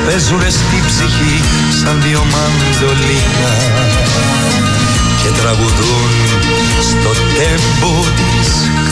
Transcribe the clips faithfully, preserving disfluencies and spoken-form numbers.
παίζουνε στη ψυχή σαν δύο μαντολίνα και τραγουδούν στο τέμπο της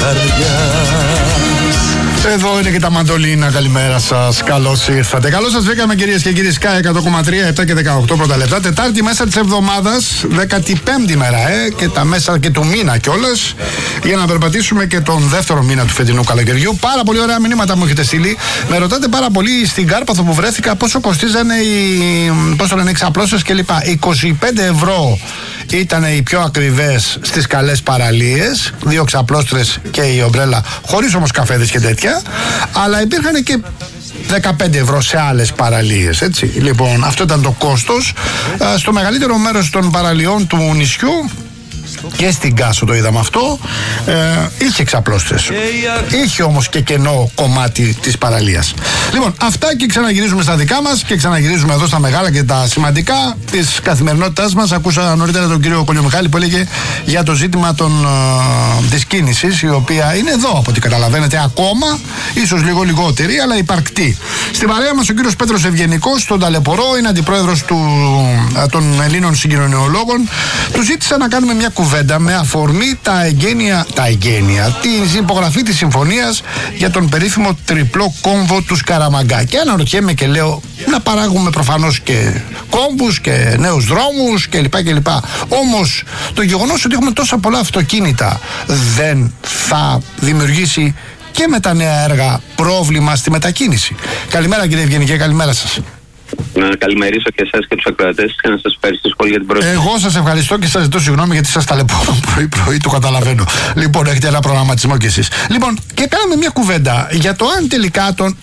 καρδιάς. Εδώ είναι και τα μαντολίνα. Καλημέρα σας. Καλώς ήρθατε. Καλώς σας βρήκαμε, κυρίες και κύριοι. Sky εκατό κόμμα τρία, επτά και δεκαοκτώ πρώτα λεπτά. Τετάρτη μέσα της εβδομάδας, δεκαπέμπτη μέρα, ε, και τα μέσα και του μήνα κιόλας. Για να περπατήσουμε και τον δεύτερο μήνα του φετινού καλοκαιριού. Πάρα πολύ ωραία μηνύματα μου έχετε στείλει. Με ρωτάτε πάρα πολύ στην Κάρπαθο που βρέθηκα πόσο κοστίζανε οι, πώς το λένε, εξαπλώσεις κλπ. είκοσι πέντε ευρώ ήταν οι πιο ακριβές στις καλές παραλίες. Δύο ξαπλώστρες και η ομπρέλα, χωρίς όμως καφέδες και τέτοια. Αλλά υπήρχαν και δεκαπέντε ευρώ σε άλλες παραλίες, έτσι. Λοιπόν, αυτό ήταν το κόστος. Στο μεγαλύτερο μέρος των παραλιών του νησιού και στην Κάσο το είδαμε αυτό, ε, είχε εξαπλώστρες. Είχε όμως και κενό κομμάτι της παραλίας. Λοιπόν, αυτά, και ξαναγυρίζουμε στα δικά μας και ξαναγυρίζουμε εδώ στα μεγάλα και τα σημαντικά της καθημερινότητάς μας. Ακούσα νωρίτερα τον κύριο Κολιομιχάλη που έλεγε για το ζήτημα των, ε, της κίνησης, η οποία είναι εδώ από ό,τι καταλαβαίνετε ακόμα, ίσως λίγο λιγότερη, αλλά υπαρκτή. Στην παρέα μας ο κύριος Πέτρος Ευγενικός, τον ταλαιπωρώ, είναι αντιπρόεδρος του, ε, των Ελλήνων Συγκοινωνιολόγων. Του ζήτησα να κάνουμε μια κουβέντα με αφορμή τα εγγένεια, τα εγγένεια, την υπογραφή της συμφωνίας για τον περίφημο τριπλό κόμβο του Σκαραμαγκά. Και αναρωτιέμαι και λέω, να παράγουμε προφανώς και κόμβους και νέους δρόμους κλπ. κλπ. Όμως το γεγονός ότι έχουμε τόσα πολλά αυτοκίνητα δεν θα δημιουργήσει και με τα νέα έργα πρόβλημα στη μετακίνηση? Καλημέρα κύριε Ευγενικέ, καλημέρα σας. Να καλημερίσω και εσάς και τους ακροατές και να σας ευχαριστήσω πολύ για την πρόσκληση. Εγώ σας ευχαριστώ και σας ζητώ συγγνώμη γιατί σας ταλαιπωρώ πρωί-πρωί, το καταλαβαίνω. Λοιπόν, έχετε ένα προγραμματισμό κι εσείς. Λοιπόν, και κάναμε μια κουβέντα για το αν τελικά τον...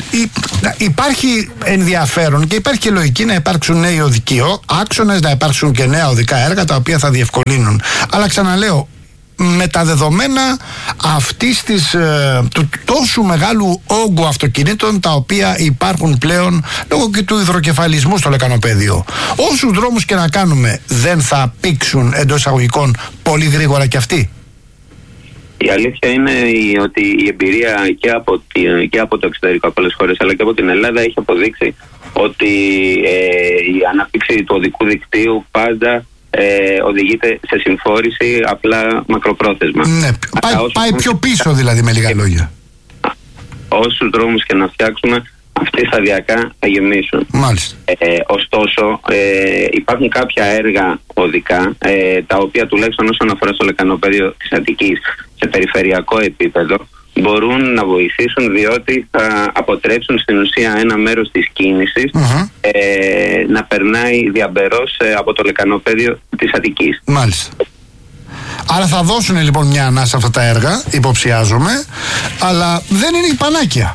υπάρχει ενδιαφέρον και υπάρχει και λογική να υπάρξουν νέοι οδικοί άξονες, να υπάρξουν και νέα οδικά έργα τα οποία θα διευκολύνουν. Αλλά ξαναλέω, με τα δεδομένα αυτής της, ε, του τόσου μεγάλου όγκου αυτοκινήτων τα οποία υπάρχουν πλέον λόγω και του υδροκεφαλισμού στο λεκανοπέδιο, όσους δρόμους και να κάνουμε, δεν θα πήξουν εντός εισαγωγικών πολύ γρήγορα κι αυτοί? Η αλήθεια είναι ότι η εμπειρία και από, και από το εξωτερικό, από πολλές χώρες, αλλά και από την Ελλάδα έχει αποδείξει ότι ε, η ανάπτυξη του οδικού δικτύου πάντα Ε, οδηγείται σε συμφόρηση απλά μακροπρόθεσμα. Ναι, πάει, πάει πιο πίσω δηλαδή, με λίγα λόγια. Όσους δρόμους και να φτιάξουμε, αυτοί σταδιακά θα γεμίσουν. Μάλιστα. Ε, ωστόσο ε, υπάρχουν κάποια έργα οδικά ε, τα οποία τουλάχιστον όσον αφορά στο λεκανοπέδιο της Αττικής σε περιφερειακό επίπεδο μπορούν να βοηθήσουν, διότι θα αποτρέψουν στην ουσία ένα μέρος της κίνησης uh-huh. ε, να περνάει διαμπερός ε, από το λεκανοπέδιο της Αττικής. Μάλιστα. Άρα θα δώσουν λοιπόν μια ανάσα αυτά τα έργα, υποψιάζομαι, αλλά δεν είναι η πανάκια.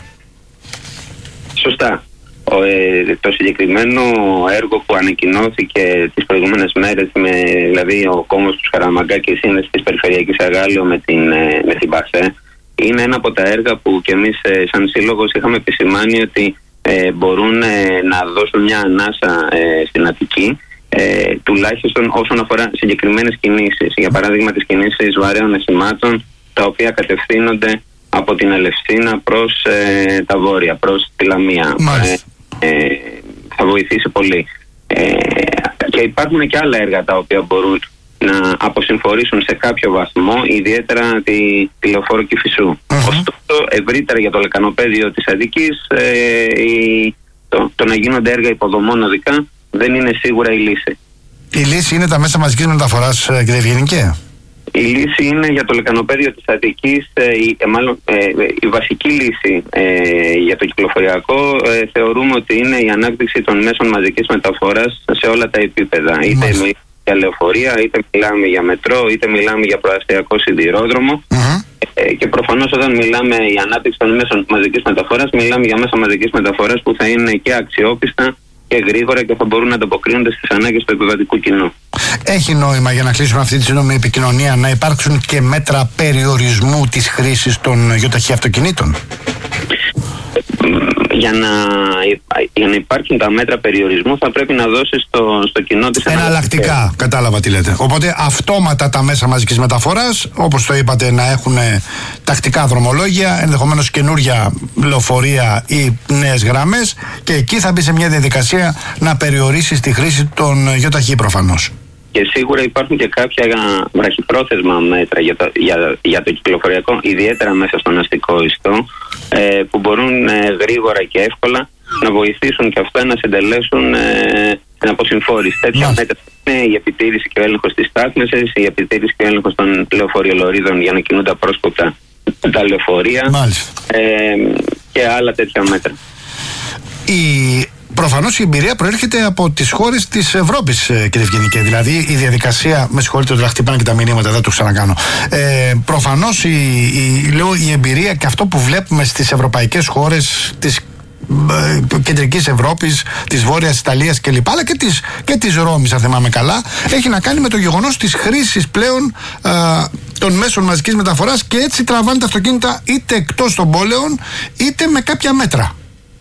Σωστά. Ο, ε, το συγκεκριμένο έργο που ανακοινώθηκε τις προηγούμενες μέρες, με, δηλαδή ο κόμβος του Σκαραμαγκά και η σύνδεση της περιφερειακής Αγάλιο με την, ε, με την ΠΑΣΕ, είναι ένα από τα έργα που και εμείς ε, σαν σύλλογος είχαμε επισημάνει ότι ε, μπορούν ε, να δώσουν μια ανάσα ε, στην Αττική, ε, τουλάχιστον όσον αφορά συγκεκριμένες κινήσεις. Για παράδειγμα τις κινήσεις βαρέων εχημάτων, τα οποία κατευθύνονται από την Ελευσίνα προς ε, τα βόρεια, προς τη Λαμία. Ε, ε, θα βοηθήσει πολύ. Ε, και υπάρχουν και άλλα έργα τα οποία μπορούν να αποσυμφορήσουν σε κάποιο βαθμό, ιδιαίτερα τη, τη λεωφόρο Κηφισού. Uh-huh. Ωστόσο, ευρύτερα για το λεκανοπέδιο της Αττικής, ε, η, το, το να γίνονται έργα υποδομών οδικά δεν είναι σίγουρα η λύση. Η λύση είναι τα μέσα μαζικής μεταφοράς, κύριε Ευγενικέ? Η λύση είναι για το λεκανοπέδιο της Αττικής, ε, η, ε, μάλλον, ε, η βασική λύση ε, για το κυκλοφοριακό ε, θεωρούμε ότι είναι η ανάπτυξη των μέσων μαζικής μεταφοράς σε όλα τα επίπεδα. Είτε για λεωφορεία, είτε μιλάμε για μετρό, είτε μιλάμε για προαστιακό σιδηρόδρομο. Uh-huh. Ε, και προφανώς όταν μιλάμε για ανάπτυξη των μέσων μαζικής μεταφοράς, μιλάμε για μέσα μαζικής μεταφοράς που θα είναι και αξιόπιστα και γρήγορα και θα μπορούν να ανταποκρίνονται στις ανάγκες του επιβατικού κοινού. Έχει νόημα, για να κλείσουμε αυτή τη σύντομη επικοινωνία, να υπάρξουν και μέτρα περιορισμού της χρήσης των γιοταχή αυτοκινήτων? για να, για να υπάρχουν τα μέτρα περιορισμού θα πρέπει να δώσει στο, στο κοινό της εναλλακτικά. Κατάλαβα τι λέτε. Οπότε αυτόματα τα μέσα μαζικής μεταφοράς, όπως το είπατε, να έχουν τακτικά δρομολόγια, ενδεχομένως καινούρια λεωφορεία ή νέες γραμμές, και εκεί θα μπει σε μια διαδικασία να περιορίσει τη χρήση των ΙΟΤΑΧΗ προφανώς. Και σίγουρα υπάρχουν και κάποια βραχυπρόθεσμα μέτρα για το, για, για το κυκλοφοριακό, ιδιαίτερα μέσα στον αστικό ιστό, ε, που μπορούν ε, γρήγορα και εύκολα να βοηθήσουν και αυτά να συντελέσουν ε, την αποσυμφόρηση. Τέτοια μέτρα είναι η επιτήρηση και ο έλεγχος της στάθμευσης, η επιτήρηση και ο έλεγχος των λεωφοριολωρίδων για να κινούνται απρόσκοπτα τα λεωφορεία ε, και άλλα τέτοια μέτρα. Η... Προφανώς η εμπειρία προέρχεται από τις χώρες της Ευρώπης, κύριε Ευγενικέ. Δηλαδή η διαδικασία. Με συγχωρείτε ότι χτυπάνε και τα μηνύματα, δεν το ξανακάνω. Ε, προφανώς η, η, λέω, η εμπειρία και αυτό που βλέπουμε στις ευρωπαϊκές χώρες της ε, κεντρικής Ευρώπης, της Βόρειας Ιταλίας κλπ. Αλλά και της, και της Ρώμης, αν θυμάμαι καλά, έχει να κάνει με το γεγονός της χρήσης πλέον ε, των μέσων μαζικής μεταφοράς, και έτσι τραβάνε τα αυτοκίνητα είτε εκτός των πόλεων είτε με κάποια μέτρα.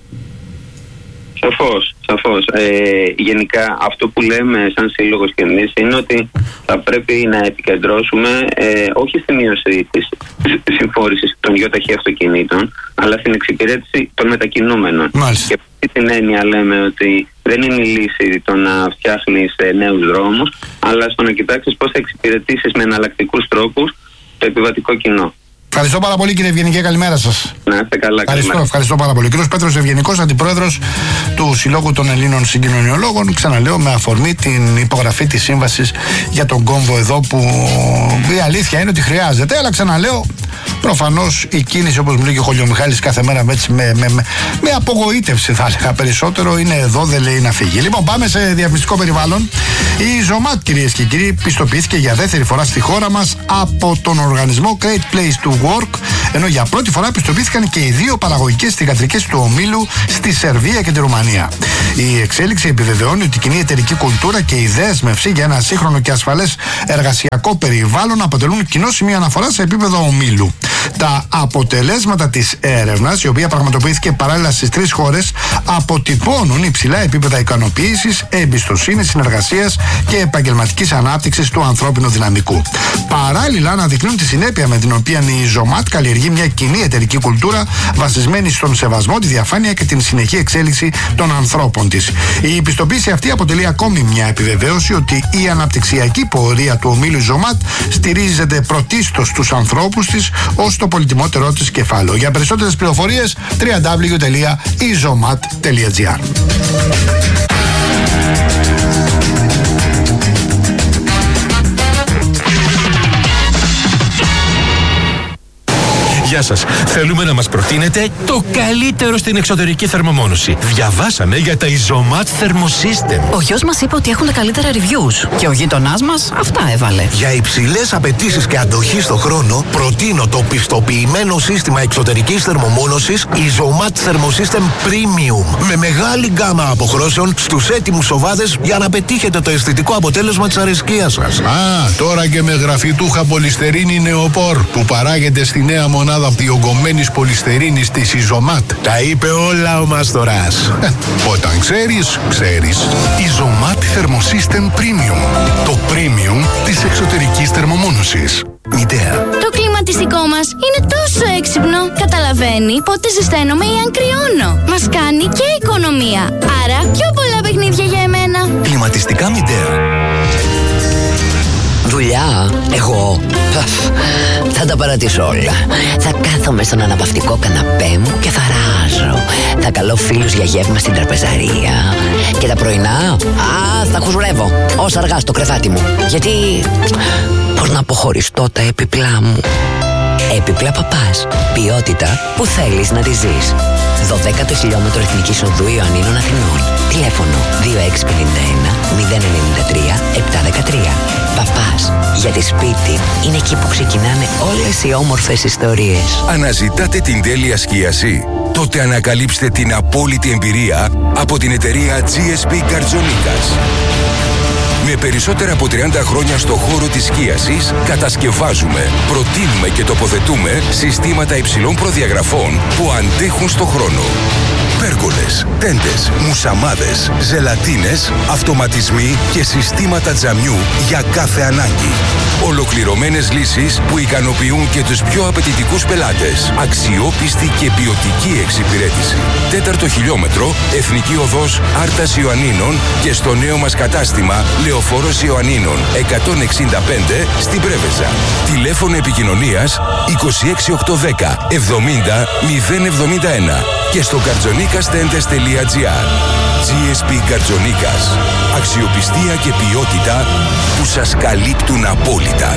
Σαφώς, σαφώς. Ε, γενικά αυτό που λέμε σαν σύλλογος και εμείς είναι ότι θα πρέπει να επικεντρώσουμε ε, όχι στη μείωση της, της συμφόρησης των ΙΟΤΑΧΗ αυτοκινήτων, αλλά στην εξυπηρέτηση των μετακινούμενων. Μάλιστα. Και αυτή την έννοια λέμε ότι δεν είναι η λύση το να φτιάχνεις ε, νέους δρόμους, αλλά στο να κοιτάξεις πώς θα εξυπηρετήσεις με εναλλακτικούς τρόπους το επιβατικό κοινό. Ευχαριστώ πάρα πολύ, κύριε Ευγενικέ, καλημέρα σας. Να είστε καλά. Ευχαριστώ, ευχαριστώ πάρα πολύ. Ο κύριος Πέτρος Ευγενικός, αντιπρόεδρος του Συλλόγου των Ελλήνων Συγκοινωνιολόγων, ξαναλέω, με αφορμή την υπογραφή της σύμβασης για τον κόμβο εδώ, που η αλήθεια είναι ότι χρειάζεται, αλλά ξαναλέω, προφανώς η κίνηση, όπως μου λέει και ο Χολιομιχάλης κάθε μέρα, με, με, με, με απογοήτευση θα έλεγα περισσότερο, είναι εδώ, δεν λέει να φύγει. Λοιπόν, πάμε σε διαφημιστικό περιβάλλον. Η Ζωμάτ, κυρίες και κύριοι, πιστοποιήθηκε για δεύτερη φορά στη χώρα μας από τον οργανισμό Great Place to Work, ενώ για πρώτη φορά πιστοποιήθηκαν και οι δύο παραγωγικές θυγατρικές του ομίλου στη Σερβία και τη Ρουμανία. Η εξέλιξη επιβεβαιώνει ότι η κοινή εταιρική κουλτούρα και η δέσμευση για ένα σύγχρονο και ασφαλές εργασιακό περιβάλλον αποτελούν κοινό σημείο αναφορά σε επίπεδο ομίλου. Τα αποτελέσματα της έρευνας, η οποία πραγματοποιήθηκε παράλληλα στις τρεις χώρες, αποτυπώνουν υψηλά επίπεδα ικανοποίησης, εμπιστοσύνης, συνεργασίας και επαγγελματικής ανάπτυξης του ανθρώπινου δυναμικού. Παράλληλα, αναδεικνύουν τη συνέπεια με την οποία η Ζωμάτ καλλιεργεί μια κοινή εταιρική κουλτούρα βασισμένη στον σεβασμό, τη διαφάνεια και την συνεχή εξέλιξη των ανθρώπων της. Η πιστοποίηση αυτή αποτελεί ακόμη μια επιβεβαίωση ότι η αναπτυξιακή πορεία του ομίλου Ζωμάτ στηρίζεται πρωτίστως στους ανθρώπους της ως το πολυτιμότερό της κεφάλαιο. Για περισσότερες πληροφορίες double-u double-u double-u τελεία izomat τελεία gr. Γεια σας. Θέλουμε να μας προτείνετε το καλύτερο στην εξωτερική θερμομόνωση. Διαβάσαμε για τα Izomat Thermosystem. Ο γιος μας είπε ότι έχουν τα καλύτερα reviews και ο γείτονάς μας αυτά έβαλε. Για υψηλές απαιτήσεις και αντοχή στο χρόνο, προτείνω το πιστοποιημένο σύστημα εξωτερικής θερμομόνωσης Izomat Thermosystem Premium, με μεγάλη γκάμα αποχρώσεων στους έτοιμους σοβάδες για να πετύχετε το αισθητικό αποτέλεσμα της αρεσκίας σας. Α, τώρα και με γραφιτούχα πολυστερίνη νεοπόρ που παράγεται στη νέα μονάδα διογκωμένης πολυστερίνης της Izomat. Τα είπε όλα ο Μάστορας. Όταν ξέρεις, ξέρεις. Izomat Thermosystem Premium. Το premium της εξωτερικής θερμομόνωσης. Μητέα. Το κλιματιστικό μας είναι τόσο έξυπνο. Καταλαβαίνει πότε ζεσταίνομαι ή αν κρυώνω. Μας κάνει και οικονομία. Άρα πιο πολλά παιχνίδια για εμένα. Κλιματιστικά Μητέα. Δουλειά, εγώ θα τα παρατήσω όλα. Θα κάθομαι στον αναπαυτικό καναπέ μου και θα ράζω. Θα καλώ φίλους για γεύμα στην τραπεζαρία. Και τα πρωινά, α, θα χουζουρεύω όσα αργά στο κρεβάτι μου. Γιατί, πώς να αποχωριστώ τα έπιπλά μου. Έπιπλα Παπάς. Ποιότητα που θέλεις να τη ζεις. δωδέκατο χιλιόμετρο Εθνικής Οδού Ιωαννίνων Αθηνών. Τηλέφωνο δύο έξι πέντε ένα μηδέν εννιά τρία επτά ένα τρία. Παπάς. Γιατί σπίτι είναι εκεί που ξεκινάνε όλες οι όμορφες ιστορίες. Αναζητάτε την τέλεια σκίαση? Τότε ανακαλύψτε την απόλυτη εμπειρία από την εταιρεία τζι ες πι Καρτζονίκας. Με περισσότερα από τριάντα χρόνια στο χώρο της σκίασης, κατασκευάζουμε, προτείνουμε και τοποθετούμε συστήματα υψηλών προδιαγραφών που αντέχουν στο χρόνο. Πέρκολες, τέντες, μουσαμάδες, ζελατίνες, αυτοματισμοί και συστήματα τζαμιού για κάθε ανάγκη. Ολοκληρωμένες λύσεις που ικανοποιούν και τους πιο απαιτητικούς πελάτες. Αξιόπιστη και ποιοτική εξυπηρέτηση. Τέταρτο χιλιόμετρο, Εθνική Οδός Άρτας Ιωαννίνων και στο νέο μας κατάστημα Λεωφόρος Ιωαννίνων εκατόν εξήντα πέντε στην Πρέβεζα. Τηλέφωνο επικοινωνίας είκοσι έξι οκτακόσια δέκα εβδομήντα μηδέν εβδομήντα ένα και στο καρτζονίκας.τέντες τελεία τζι άρ. τζι ες πι Καρτζονίκας. Αξιοπιστία και ποιότητα που σας καλύπτουν απόλυτα.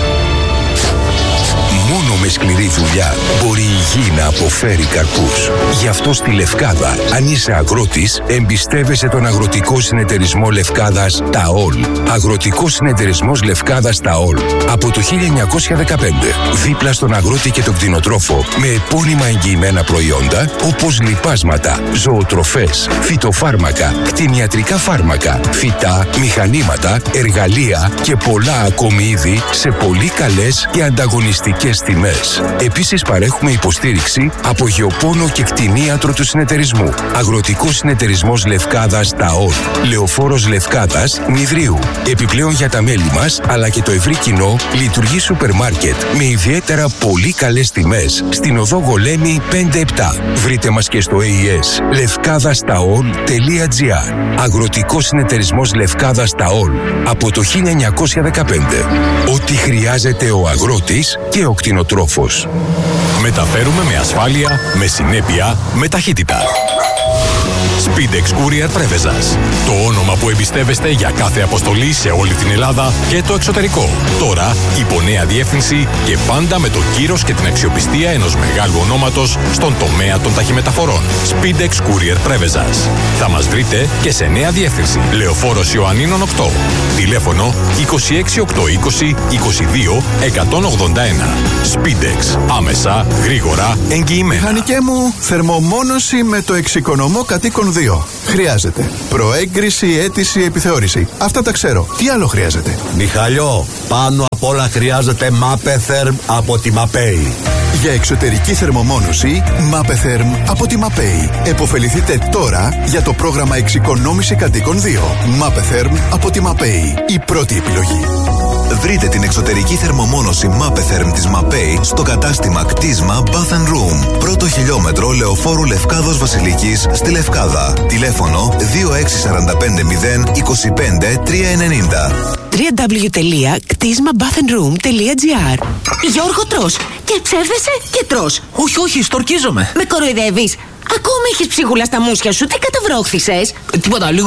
Μόνο με σκληρή δουλειά μπορεί η γη να αποφέρει καρπούς. Γι' αυτό στη Λευκάδα, αν είσαι αγρότης, εμπιστεύεσαι τον Αγροτικό Συνεταιρισμό Λευκάδας ΤΑΟΛ. Αγροτικός Συνεταιρισμός Λευκάδας ΤΑΟΛ. Από το χίλια εννιακόσια δεκαπέντε. Δίπλα στον αγρότη και τον κτηνοτρόφο. Με επώνυμα εγγυημένα προϊόντα όπως λιπάσματα, ζωοτροφές, φυτοφάρμακα, κτηνιατρικά φάρμακα, φυτά, μηχανήματα, εργαλεία και πολλά ακόμη είδη σε πολύ καλές και ανταγωνιστικές τιμές. Επίσης παρέχουμε υποστήριξη από γεωπόνο και κτηνίατρο του συνεταιρισμού. Αγροτικός Συνεταιρισμός Λευκάδας ΤΑΟΛ. Λεωφόρος Λευκάδας Νηδρίου. Επιπλέον για τα μέλη μας αλλά και το ευρύ κοινό λειτουργεί σούπερ μάρκετ με ιδιαίτερα πολύ καλές τιμές στην οδό Γολέμη πέντε επτά. Βρείτε μας και στο έι ι ες λευκάδας ταολ τελεία τζι άρ. Αγροτικός Συνεταιρισμός Λευκάδας ΤΑΟΛ. Από το χίλια εννιακόσια δεκαπέντε. Ό,τι χρειάζεται ο αγρότης και ο κτηνοτρόφος. Μεταφέρουμε με ασφάλεια, με συνέπεια, με ταχύτητα. Speedex Courier Πρέβεζας. Το όνομα που εμπιστεύεστε για κάθε αποστολή σε όλη την Ελλάδα και το εξωτερικό. Τώρα υπό νέα διεύθυνση και πάντα με το κύρος και την αξιοπιστία ενός μεγάλου ονόματος στον τομέα των ταχυμεταφορών. Speedex Courier Πρέβεζας. Θα μας βρείτε και σε νέα διεύθυνση. Λεωφόρος Ιωαννίνων οκτώ. Τηλέφωνο είκοσι έξι οκτακόσια είκοσι είκοσι δύο εκατόν ογδόντα ένα. Speedex. Άμεσα, γρήγορα, εγγυημένα. Μηχανικέ μου, θερμομόνωση με το εξοικονομώ κατοίκον δύο. Χρειάζεται προέγκριση, αίτηση, επιθεώρηση. Αυτά τα ξέρω. Τι άλλο χρειάζεται? Μιχαλιό, πάνω απ' όλα χρειάζεται Mapetherm από τη Mapei. Για εξωτερική θερμομόνωση, Mapetherm από τη Mapei. Εποφεληθείτε τώρα για το πρόγραμμα εξοικονόμηση κατοίκων δύο. Mapetherm από τη Mapei. Η πρώτη επιλογή. Βρείτε την εξωτερική θερμομόνωση Mapetherm της Mapei στο κατάστημα κτίσμα Bath and Room. Πρώτο χιλιόμετρο Λεωφόρου Λευκάδος Βασιλικής στη Λευκάδα. Τηλέφωνο δύο έξι τέσσερα πέντε μηδέν είκοσι πέντε τριακόσια ενενήντα. double-u double-u double-u τελεία κτίσμα bath and room τελεία τζι άρ. Γιώργο, τρως και ψεύδεσαι και τρως. Όχι, όχι, στορκίζομαι. Με κοροϊδεύεις? Ακόμα έχεις ψίχουλα στα μουσια σου, τι καταβρόχθησες? Ε, τίποτα, λίγο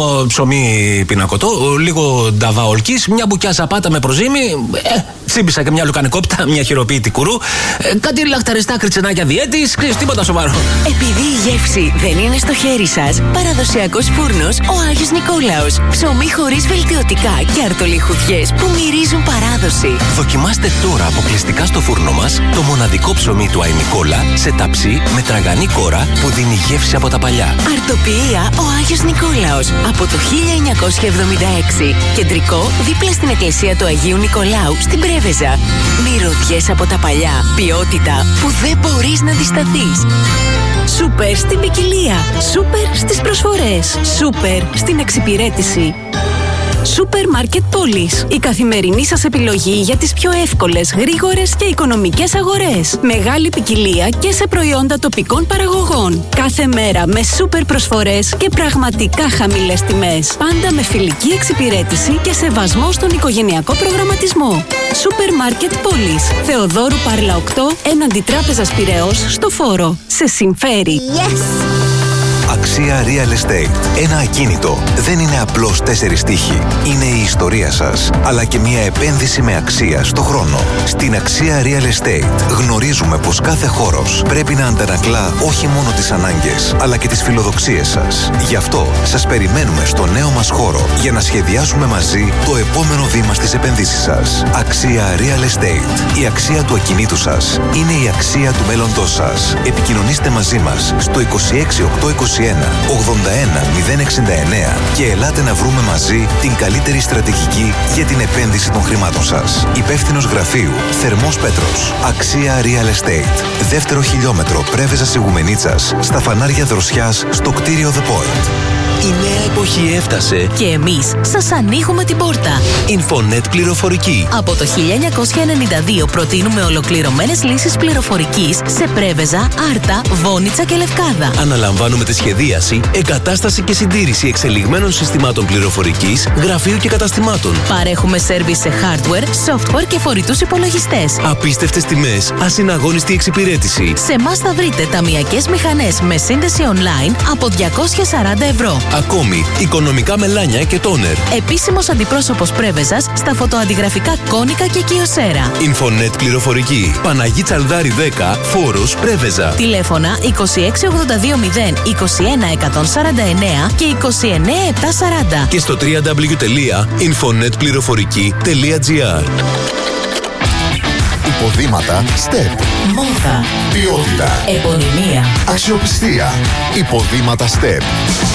ψωμί πινακωτό, λίγο νταβαολκής, μια μπουκιά σαπάτα με προζύμι, ε, τσίμπησα και μια λουκανικόπτα, μια χειροποίητη κουρού, ε, κάτι λαχταριστά κριτσενάκια διέτης, ξέρεις, τίποτα σοβαρό. Επειδή η γεύση δεν είναι στο χέρι σας, παραδοσιακός φούρνος ο Άγιος Νικόλαος. Ψωμί χωρίς βελτιωτικά και αρτολιχουδιές που μυρίζουν παράδοση. Δοκιμάστε τώρα αποκλειστικά στο φούρνο μας το μοναδικό ψωμί του Άι Νικόλα σε ταψί με τραγανή κόρα που δίνει γεύση από τα παλιά. Αρτοποιία ο Άγιος Νικόλαος από το χίλια εννιακόσια εβδομήντα έξι. Κεντρικό δίπλα στην εκκλησία του Αγίου Νικολάου στην Πρέβεζα. Μυρωδιές από τα παλιά. Ποιότητα που δεν μπορείς να αντισταθείς. Σούπερ στην ποικιλία. Σούπερ στις προσφορές. Σούπερ στην εξυπηρέτηση. Σούπερ Μάρκετ Πόλης. Η καθημερινή σας επιλογή για τις πιο εύκολες, γρήγορες και οικονομικές αγορές. Μεγάλη ποικιλία και σε προϊόντα τοπικών παραγωγών. Κάθε μέρα με σούπερ προσφορές και πραγματικά χαμηλές τιμές. Πάντα με φιλική εξυπηρέτηση και σεβασμό στον οικογενειακό προγραμματισμό. Σούπερ Μάρκετ Πόλης. Θεοδόρου Πάρλα οκτώ, έναντι Τράπεζας Πειραιώς, στο Φόρο. Σε συμφέρει. Yes! Αξία Real Estate. Ένα ακίνητο δεν είναι απλώς τέσσερις τείχη. Είναι η ιστορία σας, αλλά και μια επένδυση με αξία στο χρόνο. Στην Αξία Real Estate γνωρίζουμε πως κάθε χώρος πρέπει να αντανακλά όχι μόνο τις ανάγκες, αλλά και τις φιλοδοξίες σας. Γι' αυτό σας περιμένουμε στο νέο μας χώρο για να σχεδιάσουμε μαζί το επόμενο βήμα στις επενδύσεις σας. Αξία Real Estate. Η αξία του ακινήτου σας είναι η αξία του μέλλοντός σας. Επικοινωνήστε μαζί μας στο είκοσι έξι οκτακόσια είκοσι είκοσι ένα ογδόντα ένα μηδέν εξήντα εννέα και ελάτε να βρούμε μαζί την καλύτερη στρατηγική για την επένδυση των χρημάτων σας. Υπεύθυνος γραφείου Θερμός Πέτρος. Αξία Real Estate. Δεύτερο χιλιόμετρο Πρέβεζας Ιγουμενίτσας στα φανάρια Δροσιάς στο κτίριο The Point. Η νέα εποχή έφτασε Και εμείς σας ανοίγουμε την πόρτα. Infonet πληροφορική. Από το χίλια εννιακόσια ενενήντα δύο προτείνουμε ολοκληρωμένες λύσεις πληροφορικής σε Πρέβεζα, Άρτα, Βόνιτσα και Λευκάδα. Αναλαμβάνουμε τη σχεδίαση, εγκατάσταση και συντήρηση εξελιγμένων συστημάτων πληροφορικής, γραφείου και καταστημάτων. Παρέχουμε σέρβις σε hardware, software και φορητούς υπολογιστές. Απίστευτες τιμές, ασυναγώνιστη εξυπηρέτηση. Σε εμάς θα βρείτε ταμειακές μηχανές με σύνδεση online από διακόσια σαράντα ευρώ. Ακόμη, οικονομικά μελάνια και τόνερ. Επίσημος αντιπρόσωπος Πρέβεζας στα φωτοαντιγραφικά Κόνικα και Κιοσέρα. Infonet πληροφορική. Παναγί Τσαλδάρη δέκα, Φόρος Πρέβεζα. Τηλέφωνα είκοσι έξι ογδόντα δύο μηδέν είκοσι ένα εκατόν σαράντα εννέα και είκοσι εννέα επτακόσια σαράντα. Και στο double-u double-u double-u τελεία infonet πληροφορική τελεία gr. Υποδήματα Step. Μόδα. Ποιότητα. Επωνυμία. Αξιοπιστία. Υποδήματα Step.